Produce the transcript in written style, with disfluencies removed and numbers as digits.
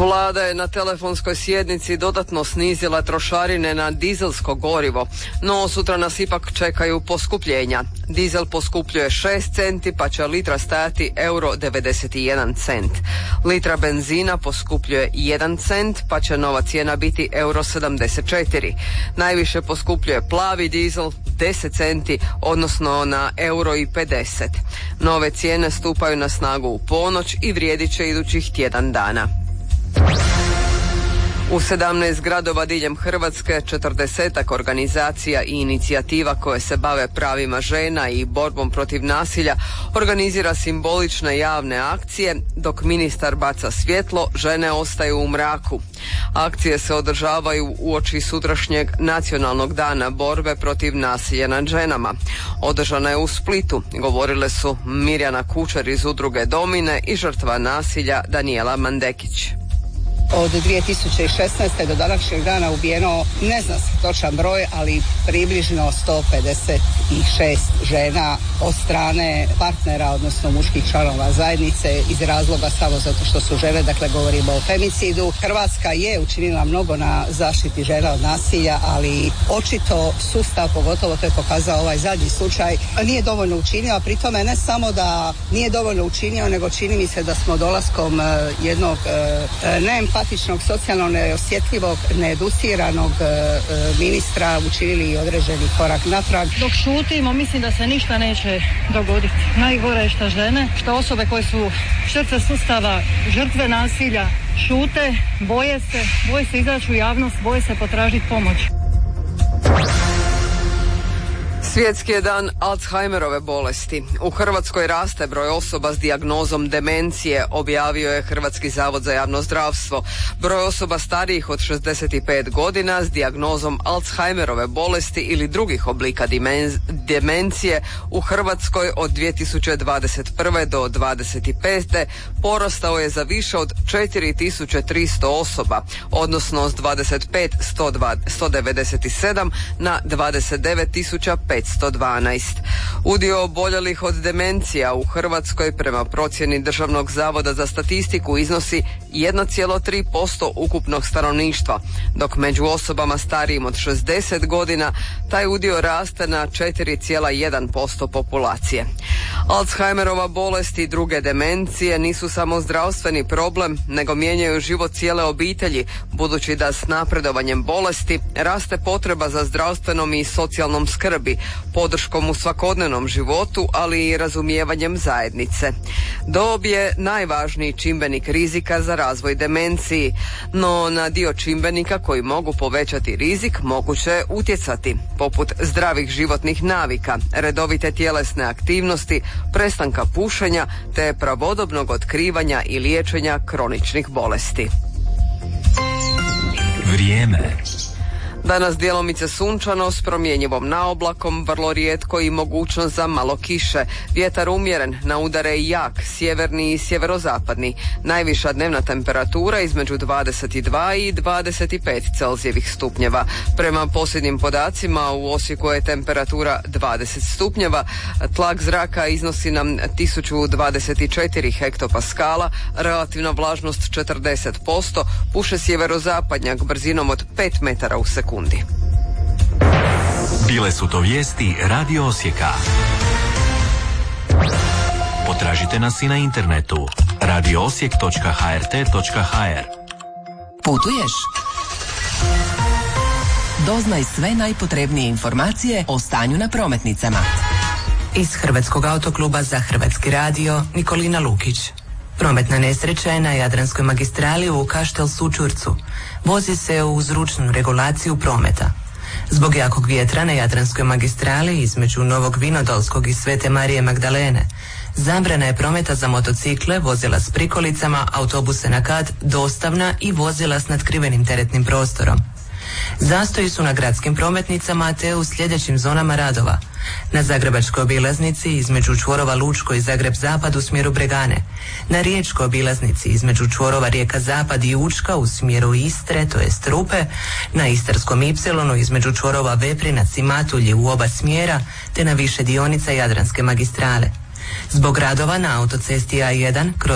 Vlada je na telefonskoj sjednici dodatno snizila trošarine na dizelsko gorivo, no sutra nas ipak čekaju poskupljenja. Dizel poskupljuje 6 centi pa će litra stajati €91 cent. Litra benzina poskupljuje 1 cent pa će nova cijena biti €74. Najviše poskupljuje plavi dizel 10 centi, odnosno na €50. Nove cijene stupaju na snagu u ponoć i vrijedit će idućih tjedan dana. U 17 gradova diljem Hrvatske 40-ak organizacija i inicijativa koje se bave pravima žena i borbom protiv nasilja organizira simbolične javne akcije, dok ministar baca svjetlo, žene ostaju u mraku. Akcije se održavaju uoči sutrašnjeg Nacionalnog dana borbe protiv nasilja nad ženama. Održana je u Splitu, govorile su Mirjana Kučar iz udruge Domine i žrtva nasilja Danijela Mandekić. Od 2016. do današnjeg dana ubijeno, ne zna se točan broj, ali približno 156 žena od strane partnera, odnosno muških članova zajednice, iz razloga samo zato što su žene, dakle govorimo o femicidu. Hrvatska je učinila mnogo na zaštiti žena od nasilja, ali očito sustav, pogotovo to je pokazao ovaj zadnji slučaj, nije dovoljno učinio, a pri tome ne samo da nije dovoljno učinio, nego čini mi se da smo dolaskom jednog neempatičnog, socijalno neosjetljivog, needuciranog ministra učinili određeni korak natrag. Dok šutimo, mislim da se ništa neće dogoditi. Najgore je što žene, što osobe koje su žrtve sustava, žrtve nasilja, šute, boje se izaći u javnost, boje se potražiti pomoć. Svjetski je dan Alzheimerove bolesti. U Hrvatskoj raste broj osoba s dijagnozom demencije, objavio je Hrvatski zavod za javno zdravstvo. Broj osoba starijih od 65 godina s dijagnozom Alzheimerove bolesti ili drugih oblika demencije u Hrvatskoj od 2021. do 2025. porastao je za više od 4300 osoba, odnosno s 25.197 na 29.512. Udio oboljelih od demencija u Hrvatskoj prema procjeni Državnog zavoda za statistiku iznosi 1,3% ukupnog stanovništva, dok među osobama starijim od 60 godina taj udio raste na 4,1% populacije. Alzheimerova bolest i druge demencije nisu samo zdravstveni problem, nego mijenjaju život cijele obitelji, budući da s napredovanjem bolesti raste potreba za zdravstvenom i socijalnom skrbi, podrškom u svakodnevnom životu, ali i razumijevanjem zajednice. Dob je najvažniji čimbenik rizika za razvoj demenciji, no na dio čimbenika koji mogu povećati rizik moguće je utjecati, poput zdravih životnih navika, redovite tjelesne aktivnosti, prestanka pušenja te pravodobnog otkrivanja i liječenja kroničnih bolesti. Vrijeme. Danas djelomice sunčano s promjenjivom naoblakom, vrlo rijetko i mogućnost za malo kiše. Vjetar umjeren, na udare i jak, sjeverni i sjeverozapadni. Najviša dnevna temperatura između 22 i 25 Celzijevih stupnjeva. Prema posljednjim podacima u Osijeku je temperatura 20 stupnjeva, tlak zraka iznosi nam 1024 hektopaskala, relativna vlažnost 40%, puše sjeverozapadnjak brzinom od 5 metara u sekundi. Bile su to vijesti Radio Osijeka. Potražite nas i na internetu radioosijek.hrt.hr. Putuješ? Doznaj sve najpotrebnije informacije o stanju na prometnicama. Iz Hrvatskog autokluba za Hrvatski radio Nikolina Lukić. Prometna nesreća je na Jadranskoj magistrali u Kaštel Sučurcu. Vozi se uz ručnu regulaciju prometa. Zbog jakog vjetra na Jadranskoj magistrali između Novog Vinodolskog i Svete Marije Magdalene zabrana je prometa za motocikle, vozila s prikolicama, autobuse na kat, dostavna i vozila s natkrivenim teretnim prostorom. Zastoji su na gradskim prometnicama te u sljedećim zonama radova. Na Zagrebačkoj obilaznici između čvorova Lučko i Zagreb Zapad u smjeru Bregane. Na Riječkoj obilaznici između čvorova Rijeka Zapad i Učka u smjeru Istre, to jest Rupe. Na Istarskom Ipsilonu između čvorova Veprinac i Matulji u oba smjera, te na više dionica Jadranske magistrale. Zbog radova na autocesti A1 kroz